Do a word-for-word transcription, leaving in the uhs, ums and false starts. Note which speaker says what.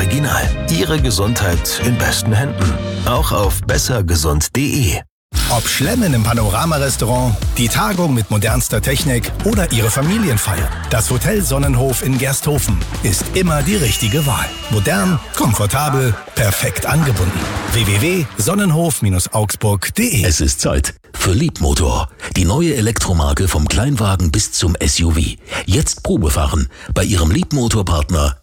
Speaker 1: Original. Ihre Gesundheit in besten Händen. Auch auf besser gesund punkt de.
Speaker 2: Ob Schlemmen im Panorama-Restaurant, die Tagung mit modernster Technik oder Ihre Familienfeier, das Hotel Sonnenhof in Gersthofen ist immer die richtige Wahl. Modern, komfortabel, perfekt angebunden. w w w punkt sonnenhof augsburg punkt de.
Speaker 3: Es ist Zeit für Liebmotor. Die neue Elektromarke vom Kleinwagen bis zum S U V. Jetzt Probefahren bei Ihrem Liebmotorpartner